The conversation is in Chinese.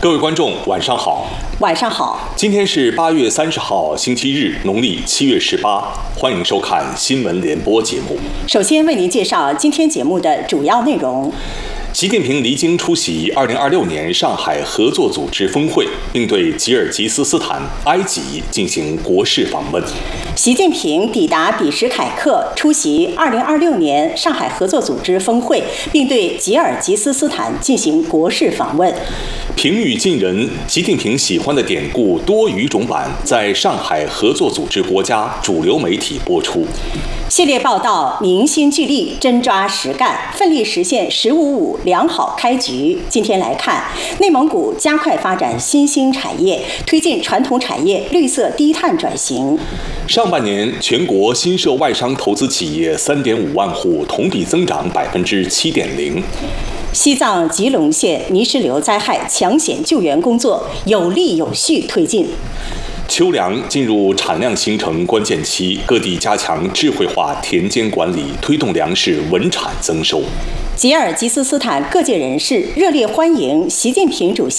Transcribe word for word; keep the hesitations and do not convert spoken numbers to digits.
各位观众，晚上好。 晚上好。 今天是八月三十号，星期日，农历七月十八。欢迎收看新闻联播节目。 首先为您介绍今天节目的主要内容。 习近平离京出席二零二六年上海合作组织峰会，并对吉尔吉斯斯坦、埃及进行国事访问。 习近平抵达比什凯克，出席二零二六年上海合作组织峰会，并对吉尔吉斯斯坦进行国事访问。 平语近人，习近平喜欢的典故多语种版在上海合作组织国家主流媒体播出。 系列报道：凝心聚力，真抓实干，奋力实现“十五五”良好开局。今天来看，内蒙古加快发展新兴产业，推进传统产业绿色低碳转型。 上半年，全国新设外商投资企业三点五万户，同比增长百分之七点零。 西藏吉隆县泥石流灾害抢险救援工作有力有序推进。 秋粮进入产量形成关键期，各地加强智慧化田间管理，推动粮食稳产增收。 吉尔吉斯斯坦各界人士热烈欢迎习近平主席